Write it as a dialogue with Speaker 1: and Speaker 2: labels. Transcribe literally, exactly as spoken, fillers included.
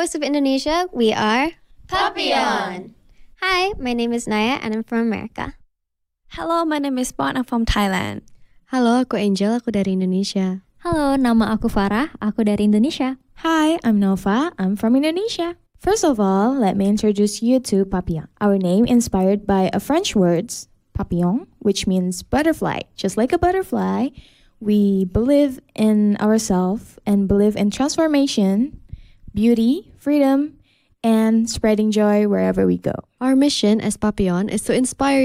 Speaker 1: Voice of Indonesia, we are
Speaker 2: Papillon.
Speaker 1: Hi, my name is Naya and I'm from America.
Speaker 3: Hello, my name is Bon, I'm from Thailand.
Speaker 4: Halo, aku Angel, aku dari Indonesia.
Speaker 5: Halo, nama aku Farah, aku dari Indonesia.
Speaker 6: Hi, I'm Nova, I'm from Indonesia. First of all, let me introduce you to Papillon. Our name inspired by a French word, papillon, which means butterfly. Just like a butterfly, we believe in ourselves and believe in transformation, beauty, freedom, and spreading joy wherever we go.
Speaker 4: Our mission as Papillon is to inspire